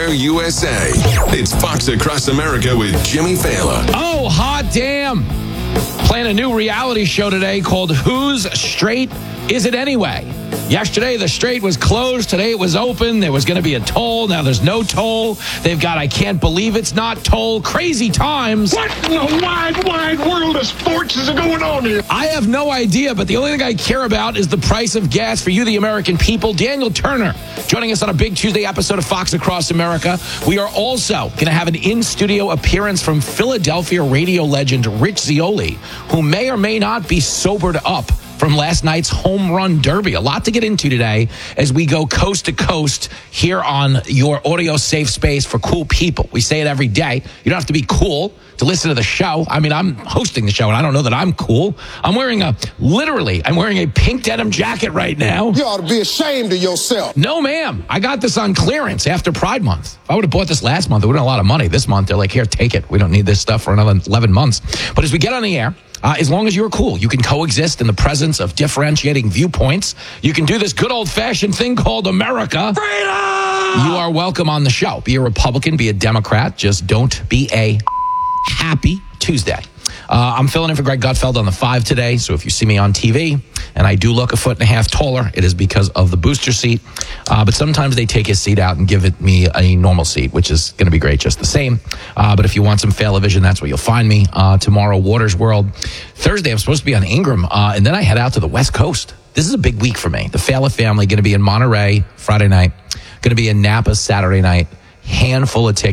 Everywhere USA. It's Fox Across America with Jimmy Fallon. Oh, hot damn. Playing a new reality show today called Whose Straight Is It Anyway? Yesterday, the Strait was closed. Today, it was open. There was going to be a toll. Now there's no toll. They've got I Can't Believe It's Not Toll. Crazy times. What in the wide world of sports is going on here? I have no idea, but the only thing I care about is the price of gas for you, the American people. Daniel Turner joining us on a big Tuesday episode of Fox Across America. We are also going to have an in-studio appearance from Philadelphia radio legend Rich Zeoli, who may or may not be sobered up from last night's home run derby. A lot to get into today as we go coast to coast here on your audio safe space for cool people. We say it every day. You don't have to be cool to listen to the show. I mean, I'm hosting the show, and I don't know that I'm cool. I'm wearing a pink denim jacket right now. You ought to be ashamed of yourself. No, ma'am. I got this on clearance after Pride Month. If I would have bought this last month, it would have been a lot of money. This month, they're like, here, take it. We don't need this stuff for another 11 months. But as we get on the air, as long as you're cool, you can coexist in the presence of differentiating viewpoints. You can do this good old-fashioned thing called America. Freedom! You are welcome on the show. Be a Republican, be a Democrat. Just don't be a happy Tuesday. I'm filling in for Greg Gutfeld on the 5 today, so if you see me on TV and I do look 1.5 feet taller, it is because of the booster seat. But sometimes they take his seat out and give it me a normal seat, which is going to be great just the same. But if you want some Failavision, that's where you'll find me. Tomorrow, Waters World. Thursday, I'm supposed to be on Ingram, and then I head out to the West Coast. This is a big week for me. The Falla family going to be in Monterey Friday night, going to be in Napa Saturday night, handful of tickets.